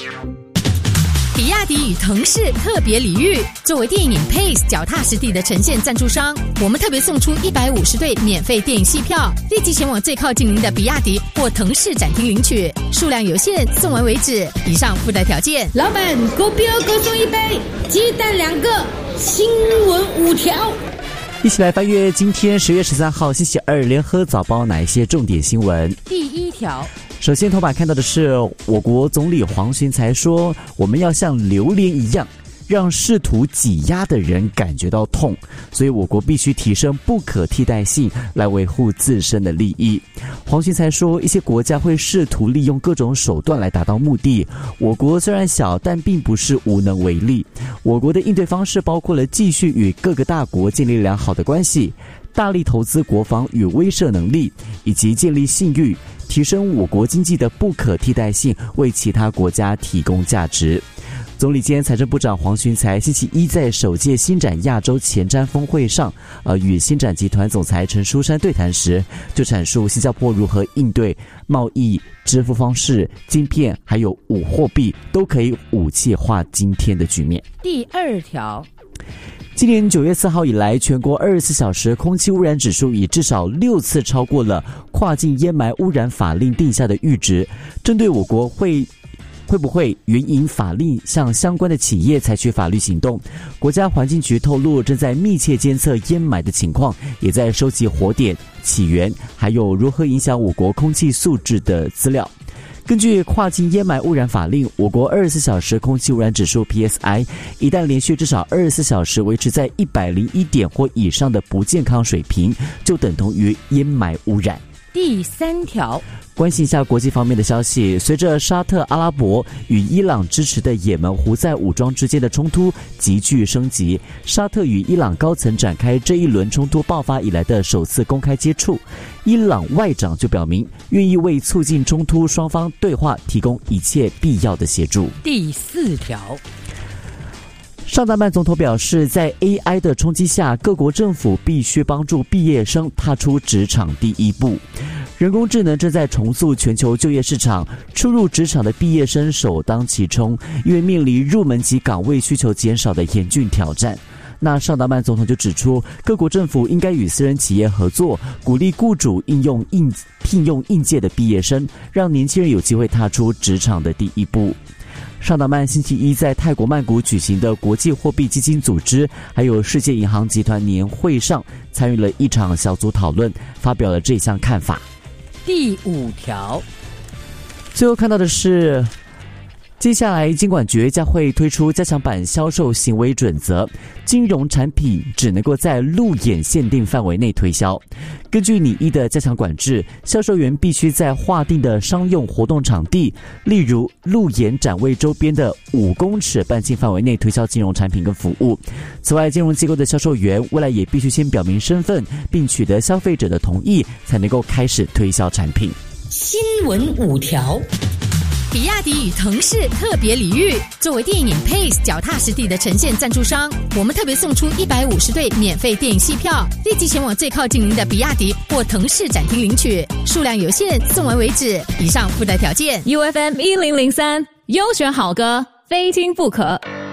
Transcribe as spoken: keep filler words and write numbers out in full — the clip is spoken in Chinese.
比亚迪与腾势特别礼遇，作为电影 Pace 脚踏实地的呈现赞助商，我们特别送出一百五十对免费电影戏票，立即前往最靠近您的比亚迪或腾势展厅领取，数量有限，送完为止。以上附带条件。 老板，狗标各送一杯，鸡蛋两个，新闻五条。 一起来翻阅今天十月十三号星期二联合早报哪一些重点新闻。 第一条， 首先头版看到的是我国总理黄循财说，我们要像榴莲一样让试图挤压的人感觉到痛，所以我国必须提升不可替代性来维护自身的利益。黄循财说，一些国家会试图利用各种手段来达到目的，我国虽然小，但并不是无能为力。我国的应对方式包括了继续与各个大国建立良好的关系，大力投资国防与威慑能力，以及建立信誉，提升我国经济的不可替代性，为其他国家提供价值。总理兼财政部长黄循财星期一在首届新展亚洲前瞻峰会上，呃，与新展集团总裁陈书珊对谈时，就阐述新加坡如何应对贸易、支付方式、晶片还有武货币都可以武器化今天的局面。 第二条。 今年九月四号以来，全国二十四小时空气污染指数以至少六次超过了跨境烟霾污染法令定下的阈值。针对我国会会不会援引法令向相关的企业采取法律行动，国家环境局透露，正在密切监测烟霾的情况，也在收集火点、起源还有如何影响我国空气素质的资料。根据跨境烟霾污染法令，我国二十四小时空气污染指数 P S I 一旦连续至少二十四小时维持在一百零一点或以上的不健康水平，就等同于烟霾污染。 第三条， 关心一下国际方面的消息。随着沙特阿拉伯与伊朗支持的也门胡塞武装之间的冲突急剧升级，沙特与伊朗高层展开这一轮冲突爆发以来的首次公开接触。伊朗外长就表明，愿意为促进冲突双方对话提供一切必要的协助。 第四条。 尚达曼总统表示，在 A I 的冲击下，各国政府必须帮助毕业生踏出职场第一步。人工智能正在重塑全球就业市场，初入职场的毕业生首当其冲，因为面临入门级岗位需求减少的严峻挑战。那尚达曼总统就指出，各国政府应该与私人企业合作，鼓励雇主应用应聘用应届的毕业生，让年轻人有机会踏出职场的第一步。尚达曼星期一在泰国曼谷举行的国际货币基金组织还有世界银行集团年会上参与了一场小组讨论，发表了这项看法。 第五条。 最后看到的是，接下来金管局将会推出加强版销售行为准则，金融产品只能够在路演限定范围内推销。根据拟议的加强管制，销售员必须在划定的商用活动场地，例如路演展位周边的五公尺半径范围内推销金融产品跟服务。此外，金融机构的销售员未来也必须先表明身份，并取得消费者的同意，才能够开始推销产品。 新闻五条。 比亚迪与腾势特别礼遇，作为电影 Pace 脚踏实地的呈现赞助商，我们特别送出一百五十对免费电影戏票，立即前往最靠近您的比亚迪或腾势展厅领取，数量有限，送完为止。以上附带条件。 U F M 一零零三优选好歌，非听不可。